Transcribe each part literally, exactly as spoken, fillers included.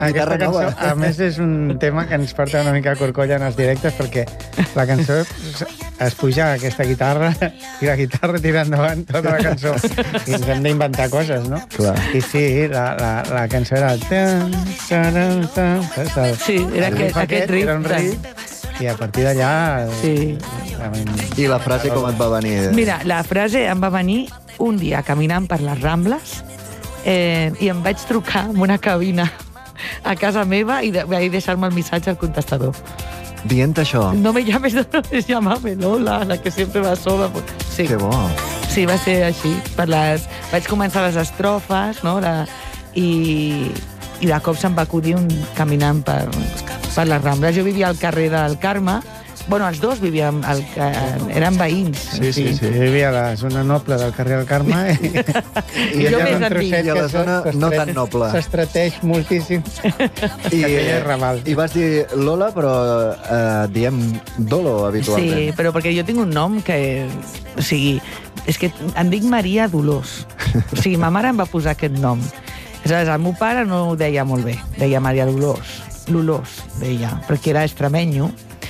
Aquesta cançó, a més, és un tema que ens porta una mica a corcolla en els directes, perquè la cançó es puja a aquesta guitarra i la guitarra tira endavant tota la cançó. I ens hem d'inventar coses, no? Clar. I sí, la, la, la cançó era... Sí, era aquest, aquest riff. Era un riff, i a partir d'allà... Sí. I la frase com et va venir? Mira, la frase em va venir un dia caminant per les Rambles eh, i em vaig trucar en una cabina a casa meva i de, vaig deixar-me el missatge al contestador. Dient això? No me llames, no me llámame Lola, la que sempre va sola. Sí. Que bo. Sí, va ser així. Per les... Vaig començar les estrofes, no? La... I, I de cop se'm va acudir un caminant per, per les Rambles. Jo vivia al carrer del Carme. Bueno, els dos vivíem... Al... Eren veïns. Sí, sí, sí. Jo vivia a la zona noble del carrer del Carme i, I, I jo més enmig. I a la zona no tan noble. S'estreteix moltíssim. I, I vas dir Lola, però eh, diem Dolo habitualment. Sí, però perquè jo tinc un nom que... O sigui, és que em dic Maria Dolors. O sigui, ma mare em va posar aquest nom. Aleshores, el meu pare no ho deia molt bé. Deia Maria Dolors. Dolors, deia, perquè era extremenyo.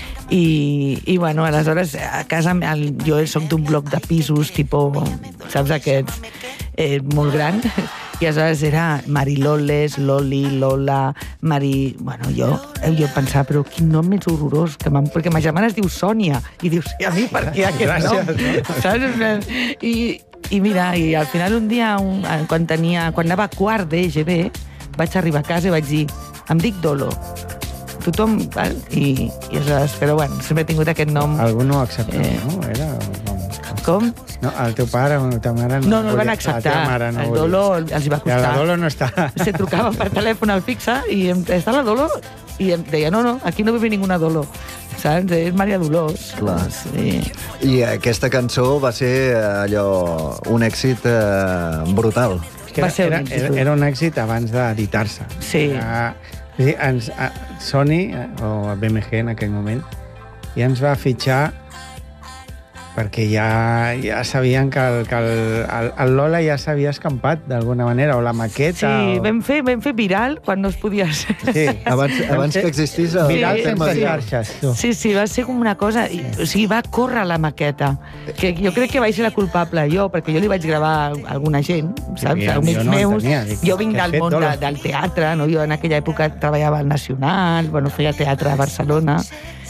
I, i bueno, aleshores, a casa el, jo soc d'un bloc de pisos, tipus, saps, aquests, eh, molt gran, i aleshores era Mariloles, Loli, Lola, Mari... Bueno, jo, jo pensava, però quin nom més horrorós, que perquè ma germana es diu Sònia, i dius, i a mi per què aquest nom? Saps? I, I mira, i al final un dia, un, quan tenia, quan anava a quart d'E G B, vaig arribar a casa i vaig dir, em dic Dolo. Tothom, val? I, i aleshores, però bueno, sempre he tingut aquest nom. Algú no ho acceptava, eh... no? Era... Com? No, el teu pare o la teva mare... No, no el van acceptar. No el Dolo els hi va costar. I la Dolo no està. Se trucava per telèfon al fixe i em, està la Dolo? I em deia, no, no, aquí no vive ninguna Dolo. Saps? És Maria Dolors. Clar. Sí. I aquesta cançó va ser allò... un èxit eh, brutal. Era, era, era, era un èxit abans d'editar-se. Sí. Era, ens, a Sony, o B M G en aquell moment, ja ens va fitxar perquè ja, ja sabien que, el, que el, el, el Lola ja s'havia escampat d'alguna manera, o la maqueta... Sí, o... vam, fer, vam fer viral quan no es podia ser. Sí, abans, abans que existís el viral sí, sense sí. xarxes. Tu. Sí, sí, va ser com una cosa... I, o sigui, va córrer la maqueta. Que jo crec que vaig ser la culpable jo, perquè jo li vaig gravar a alguna gent, saps? Sí, amics no meus. Tenia, dic, jo vinc del món de, del teatre, no? Jo en aquella època treballava al Nacional, bueno, feia teatre a Barcelona,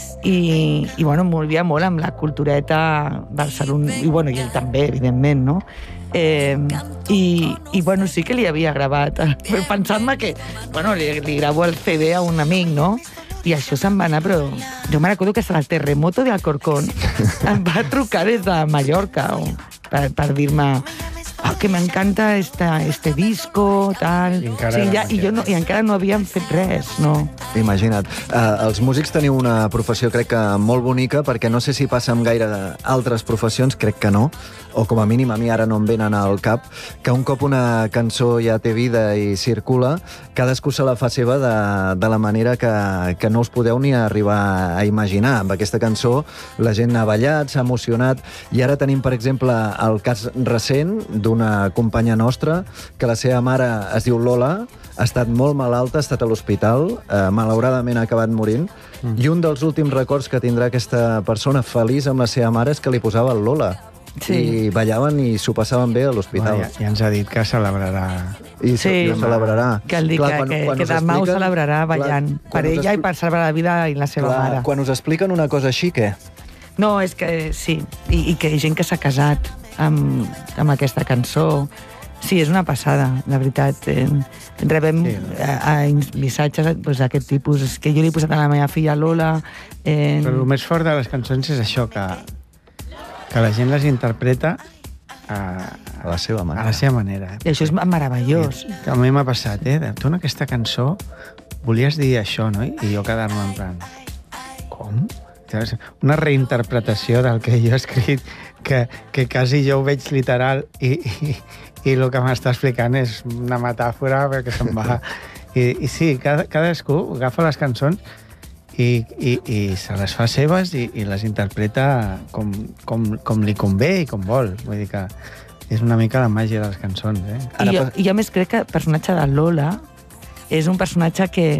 i, i bueno, em movia molt amb la cultureta Barcelona, i bueno, i ell també, evidentment, no? Eh, i, i bueno, sí que li havia gravat, pensant-me que, bueno, li, li gravo el C D a un amic, no? I això se'n va anar, però jo me recordo que hasta el terremoto de Alcorcón em va trucar des de Mallorca o, per, per dir-me oh, que m'encanta esta, este disco, tal... I encara, sí, ja, i, jo no, i encara no havíem fet res, no? Imagina't. Uh, els músics teniu una professió, crec que molt bonica, perquè no sé si passa amb gaire altres professions, crec que no, o com a mínim a mi ara no em venen al cap, que un cop una cançó ja té vida i circula, cadascú se la fa seva de, de la manera que, que no us podeu ni arribar a imaginar. Amb aquesta cançó la gent ha ballat, s'ha emocionat, i ara tenim, per exemple, el cas recent d'una companya nostra, que la seva mare es diu Lola, ha estat molt malalta, ha estat a l'hospital, eh, malauradament ha acabat morint, mm. i un dels últims records que tindrà aquesta persona feliç amb la seva mare és que li posava el Lola. Sí. I ballaven i s'ho passaven bé a l'hospital. Ja, ja ens ha dit que celebrarà. I sí, ho celebrarà. Que, el clar, que, quan, que, quan que demà ho celebrarà ballant, clar, per ella i per salvar la vida i la seva clar, mare. Quan us expliquen una cosa així, què? No, és que sí, i, i que hi ha gent que s'ha casat amb, amb aquesta cançó. Sí, és una passada, la veritat. Eh, rebem sí, no? a, a missatges pues, d'aquest tipus. És que jo li he posat a la meva filla Lola... Eh... Però el més fort de les cançons és això, que, que la gent les interpreta a, a la seva manera. A la seva manera eh? I això és meravellós. I, que a mi m'ha passat, eh? Tu en aquesta cançó volies dir això, no? I jo quedar-me en plan... Com? Una reinterpretació del que jo he escrit, que, que quasi jo ho veig literal i, i, i el que m'està explicant és una metàfora perquè se'n va... I, i sí, cada, cadascú agafa les cançons i, i, i se les fa seves i, i les interpreta com, com, com li convé i com vol. Vull dir que és una mica la màgia de les cançons, eh? I jo, i jo més crec que el personatge de Lola és un personatge que,